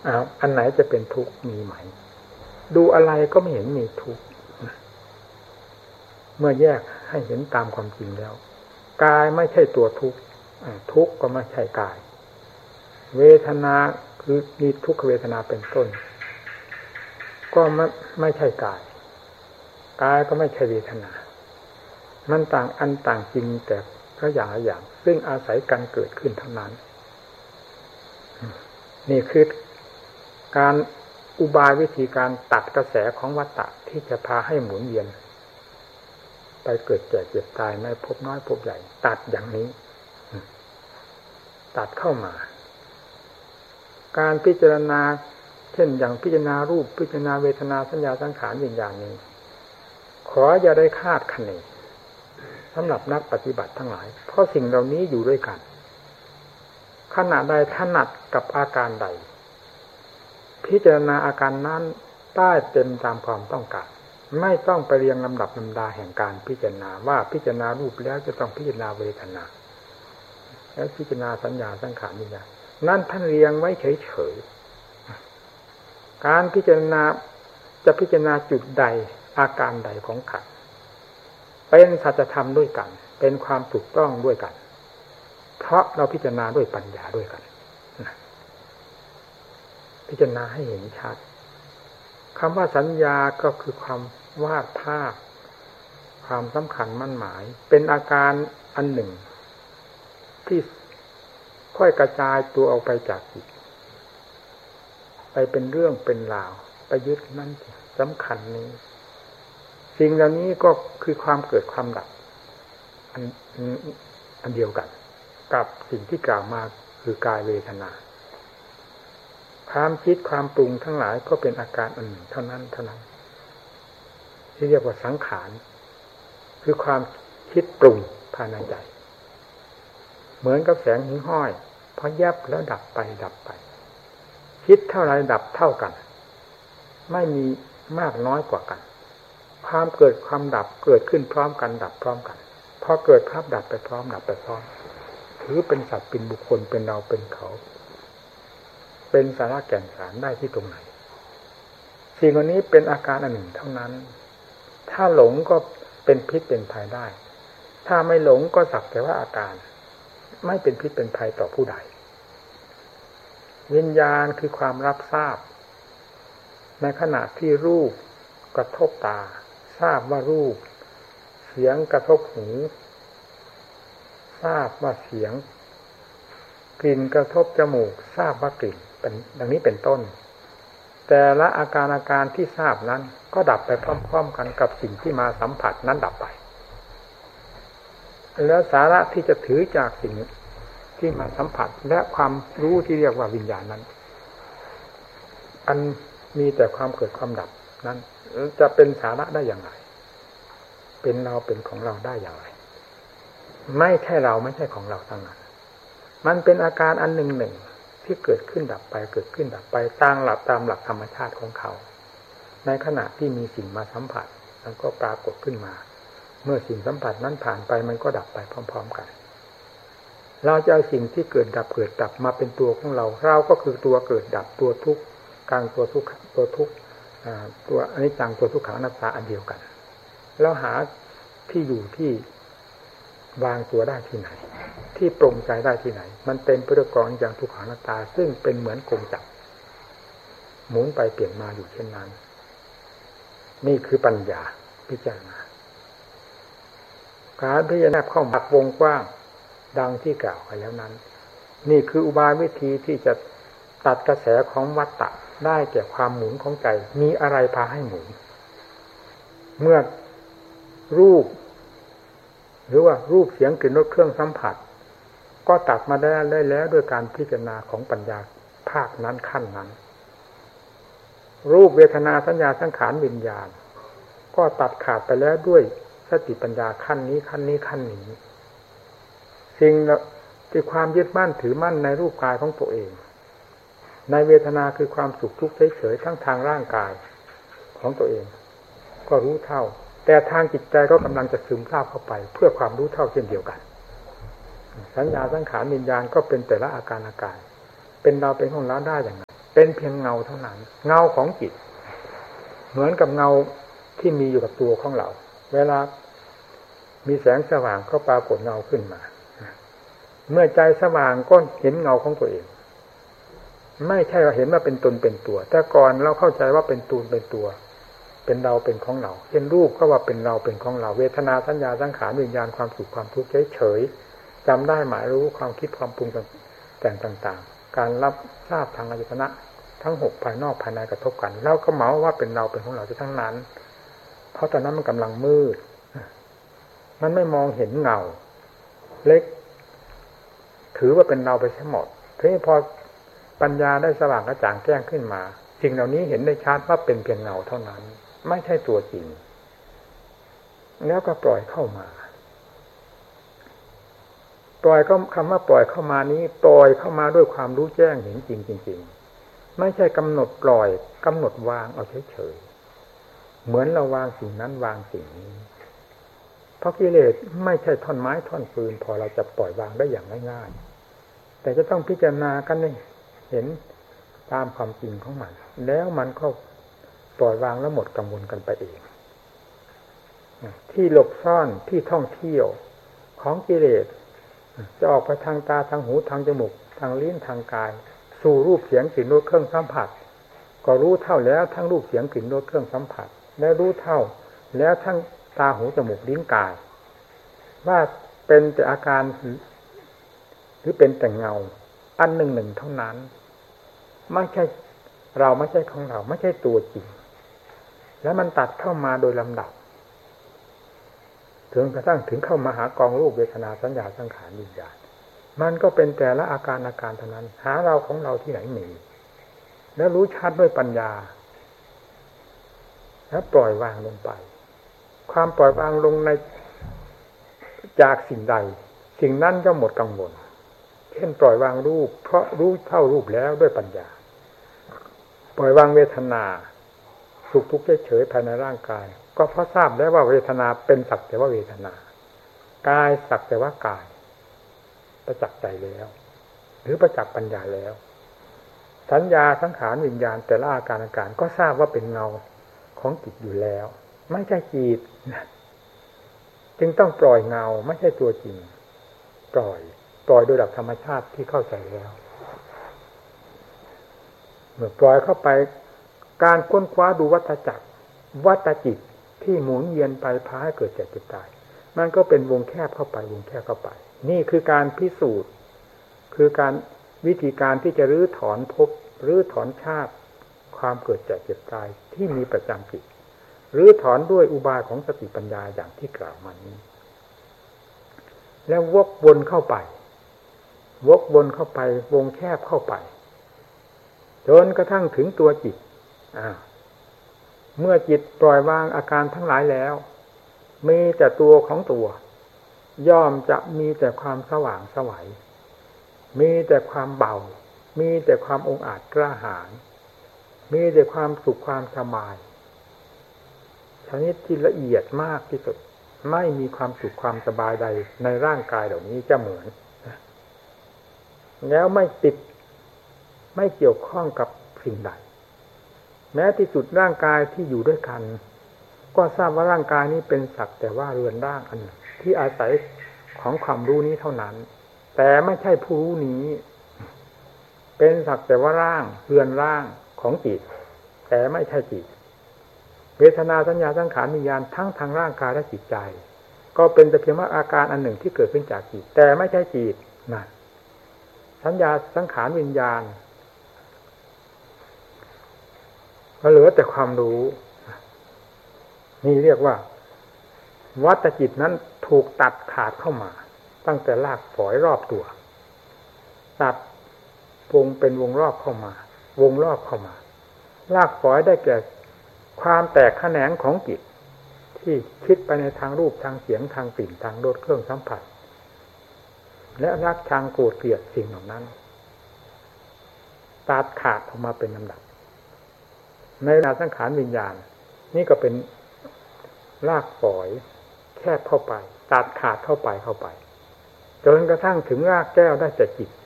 อันไหนจะเป็นทุกข์มีไหมดูอะไรก็ไม่เห็นมีทุกข์เมื่อแยกให้เห็นตามความจริงแล้วกายไม่ใช่ตัวทุกข์ทุกข์ก็ไม่ใช่กายเวทนาคือมีทุกขเวทนาเป็นต้นก็ไม่ใช่กายก็ไม่ใช่เวทนามันต่างอันต่างจริงแต่ก็อย่างละอย่างซึ่งอาศัยกันเกิดขึ้นเท่านั้นนี่คือการอุบายวิธีการตัดกระแสของวัฏฏะที่จะพาให้หมุนเวียนไปเกิดแก่เจ็บตายในภพน้อยภพใหญ่ตัดอย่างนี้ตัดเข้ามาการพิจารณาเช่นอย่างพิจารณารูปพิจารณาเวทนาสัญญาสังขารวิญญาณนี้ขออย่าได้คาดคะเนสำหรับนักปฏิบัติทั้งหลายเพราะสิ่งเหล่านี้อยู่ด้วยกันขณะใดถนัดกับอาการใดพิจารณาอาการนั้นได้เต็มตามความต้องการไม่ต้องไปเรียงลำดับลำดาแห่งการพิจารณาว่าพิจารณารูปแล้วจะต้องพิจารณาเวทนาแล้วพิจารณาสัญญาสังขารวิญญาณนั่นท่านเรียงไว้เฉยๆการพิจารณาจะพิจารณาจุดใดอาการใดของขันธ์เป็นสัจธรรมด้วยกันเป็นความถูกต้องด้วยกันเพราะเราพิจารณาด้วยปัญญาด้วยกันพิจารณาให้เห็นชัดคำว่าสัญญาก็คือความวาดภาพความสำคัญมั่นหมายเป็นอาการอันหนึ่งที่ค่อยกระจายตัวออกไปจากจิตไปเป็นเรื่องเป็นราวไปยึดนั่นสำคัญนี้สิ่งเหล่านี้ก็คือความเกิดความดับอันเดียวกันกับสิ่งที่กล่าวมาคือกายเวทนาความคิดความปรุงทั้งหลายก็เป็นอาการอันหนึ่งเท่านั้นที่เรียกว่าสังขารคือความคิดปรุงภายในใจเหมือนกับแสงหิ่งห้อยพอแยบแล้วดับไปคิดเท่าไรดับเท่ากันไม่มีมากน้อยกว่ากันความเกิดความดับเกิดขึ้นพร้อมกันดับพร้อมกันพอเกิดภาพดับไปพร้อมดับไปพร้อมถือเป็นสัตว์เป็นบุคคลเป็นเราเป็นเขาเป็นสาระแก่นสารได้ที่ตรงไหนสิ่งเหล่านี้เป็นอาการอันหนึ่งเท่านั้นถ้าหลงก็เป็นพิษเป็นภัยได้ถ้าไม่หลงก็สักแต่ว่าอาการไม่เป็นพิษเป็นภัยต่อผู้ใดวิญญาณคือความรับทราบในขณะที่รูปกระทบตาทราบว่ารูปเสียงกระทบหูทราบว่าเสียงกลิ่นกระทบจมูกทราบว่ากลิ่นเป็นดังนี้เป็นต้นแต่ละอาการที่ทราบนั้นก็ดับไปพร้อมๆกันกับสิ่งที่มาสัมผัสนั้นดับไปแล้วสาระที่จะถือจากสิ่งที่มาสัมผัสและความรู้ที่เรียกว่าวิญญาณนั้นอันมีแต่ความเกิดความดับนั้นจะเป็นสาระได้อย่างไรเป็นเราเป็นของเราได้อย่างไรไม่ใช่เราไม่ใช่ของเราทั้งนั้นมันเป็นอาการอันหนึ่งที่เกิดขึ้นดับไปเกิดขึ้นดับไปตามหลักธรรมชาติของเขาในขณะที่มีสิ่งมาสัมผัสมันก็ปรากฏขึ้นมาเมื่อสิ่งสัมผัสนั้นผ่านไปมันก็ดับไปพร้อมๆกันเราจะเอาสิ่งที่เกิดดับมาเป็นตัวของเราก็คือตัวเกิดดับตัวทุกข์กลางตัวทุกข์ตัวอนิจจังตัวทุกขังอนัตตาอันเดียวกันแล้วหาที่อยู่ที่วางตัวได้ที่ไหนที่ปรงใจได้ที่ไหนมันเต็มไปด้วยกองอย่างทุกขังอนัตตาซึ่งเป็นเหมือนกงจักรหมุนไปเปลี่ยนมาอยู่เช่นนั้นนี่คือปัญญาพิจารณาการพิจารณาเข้าหักวงกว้างดังที่กล่าวไปแล้วนั้นนี่คืออุบายวิธีที่จะตัดกระแสของวัฏฏะได้แก่ความหมุนของใจมีอะไรพาให้หมุนเมื่อรูปหรือว่ารูปเสียงกลิ่นรสเครื่องสัมผัสก็ตัดมาได้แล้วด้วยการพิจารณาของปัญญาภาคนั้นขั้นนั้นรูปเวทนาสัญญาสังขารวิญญาณก็ตัดขาดไปแล้วด้วยสติปัญญาขั้นนี้สิ่งที่ความยึดมั่นถือมั่นในรูปกายของตัวเองในเวทนาคือความสุขทุกข์เฉยๆทั้งทางร่างกายของตัวเองก็รู้เท่าแต่ทางจิตใจก็กำลังจะซึมซาบเข้าไปเพื่อความรู้เท่าเช่นเดียวกันสัญญาสังขารวิญญาณก็เป็นแต่ละอาการเป็นเราเป็นของเราได้อย่างไรเป็นเพียงเงาเท่านั้นเงาของจิตเหมือนกับเงาที่มีอยู่กับตัวของเราเวลามีแสงสว่างก็ปรากฏเงาขึ้นมาเมื่อใจสว่างก็เห็นเงาของตัวเองไม่ใช่ว่าเห็นว่าเป็นตนเป็นตัวแต่ก่อนเราเข้าใจว่าเป็นตนเป็นตัวเป็นเราเป็นของเราเห็นรูปก็ว่าเป็นเราเป็นของเราเวทนาสัญญาสังขารวิญญาณความสุขความทุกข์เฉยๆจำได้หมายรู้ความคิดความปรุงแต่งต่างๆการรับทราบทางอายตนะทั้งหกภายนอกภายในกระทบกันเราก็เหมาว่าเป็นเราเป็นของเราทั้งนั้นเพราะตอนนั้นมันกำลังมืดมันไม่มองเห็นเงาเล็กถือว่าเป็นเราไปทั้งหมดทีนี้พอปัญญาได้สว่างกระจ่างแจ้งขึ้นมาสิ่งเหล่านี้เห็นได้ชัดว่าเป็นเพียงเงาเท่านั้นไม่ใช่ตัวจริงแล้วก็ปล่อยเข้ามาปล่อยก็คำว่าปล่อยเข้ามานี้ปล่อยเข้ามาด้วยความรู้แจ้งเห็นจริงจริงไม่ใช่กำหนดปล่อยกำหนดวางเอาเฉยๆเหมือนเราวางสิ่งนั้นวางสิ่งนี้เพราะกิเลสไม่ใช่ท่อนไม้ท่อนปืนพอเราจะปล่อยวางได้อย่างง่ายๆแต่จะต้องพิจารณากันนี่เห็นตามความจริงของมันแล้วมันก็ปล่อยวางแล้วหมดกังวลกันไปเองที่หลบซ่อนที่ท่องเที่ยวของกิเลสจะออกไปทางตาทางหูทางจมูกทางลิ้นทางกายสู่รูปเสียงกลิ่นรสเครื่องสัมผัสก็รู้เท่าแล้วทั้งรูปเสียงกลิ่นรสเครื่องสัมผัสและรู้เท่าแล้วทั้งตาหูจมูกลิ้นกายว่าเป็นแต่อาการหรือเป็นแต่เงาอันหนึ่งเท่านั้นไม่ใช่เราไม่ใช่ของเราไม่ใช่ตัวจริงแล้วมันตัดเข้ามาโดยลำดับถึงกระทั่งถึงเข้ามาหากองรูปเวทนาสัญญาสังขารวิญญาณมันก็เป็นแต่ละอาการเท่านั้นหาเราของเราที่ไหนมีแล้วรู้ชัดด้วยปัญญาแล้วปล่อยวางลงไปความปล่อยวางลงในจากสิ่งใดสิ่งนั้นก็หมดกังวลเช่นปล่อยวางรูปเพราะรู้เท่ารูปแล้วด้วยปัญญาปล่อยวางเวทนาสุขทุกข์เฉยๆภายในร่างกายก็เพราะทราบแล้วว่าเวทนาเป็นสักแต่ว่าเวทนากายสักแต่ว่ากายประจักษ์ใจแล้วหรือประจักษ์ปัญญาแล้วสัญญาสังขารวิญญาณแต่ละอาการก็ทราบว่าเป็นเงาของจิตอยู่แล้วไม่ใช่จิตจึงต้องปล่อยเงาไม่ใช่ตัวจริงปล่อยโดยหลักธรรมชาติที่เข้าใจแล้วเมื่อปล่อยเข้าไปการค้นคว้าดูวัฏจักรวัฏจิตที่หมุนเวียนไปพาให้เกิดแก่เจ็บตายมันก็เป็นวงแคบเข้าไปวงแคบเข้าไปนี่คือการพิสูจน์คือการวิธีการที่จะรื้อถอนภพรื้อถอนชาติความเกิดแก่เจ็บตายที่มีประจำจิตรื้อถอนด้วยอุบายของสติปัญญาอย่างที่กล่าวมานี้แล้ววกวนเข้าไปวกวนเข้าไปวงแคบเข้าไปจนกระทั่งถึงตัวจิตเมื่อจิตปล่อยวางอาการทั้งหลายแล้วมีแต่ตัวของตัวย่อมจะมีแต่ความสว่างไสวมีแต่ความเบามีแต่ความองอาจกล้าหาญมีแต่ความสุขความสบายชนิดที่ละเอียดมากที่สุดไม่มีความสุขความสบายใดในร่างกายเหล่านี้จะเหมือนแล้วไม่ติดไม่เกี่ยวข้องกับสิ่งใดแม้ที่สุดร่างกายที่อยู่ด้วยกันก็ทราบว่าร่างกายนี้เป็นสักแต่ว่าเรือนร่างอันที่อาศัยของความรู้นี้เท่านั้นแต่ไม่ใช่ผู้รู้นี้เป็นสักแต่ว่าร่างเรือนร่างของจิตแต่ไม่ใช่จิตเวทนาสัญญาสังขารวิญญาณทั้งทางร่างกายและจิตใจก็เป็นแต่เพียงว่าอาการอันหนึ่งที่เกิดขึ้นจากจิตแต่ไม่ใช่จิตนั่นสัญญาสังขารวิญญาณก็เหลือแต่ความรู้นี่เรียกว่าวัฏจิตนั้นถูกตัดขาดเข้ามาตั้งแต่รากฝอยรอบตัวตัดวงเป็นวงรอบเข้ามาวงรอบเข้ามารากฝอยได้แก่ความแตกแขนงของจิตที่คิดไปในทางรูปทางเสียงทางกลิ่นทางรสเครื่องสัมผัสและรักชังโกรธเกลียดสิ่งเหล่านั้นตัดขาดออกมาเป็นลำดับในนาสังขารวิญญาณนี่ก็เป็นรากฝอยแคบเข้าไปตัดขาดเข้าไปจนกระทั่งถึงรากแก้วได้แต่จิต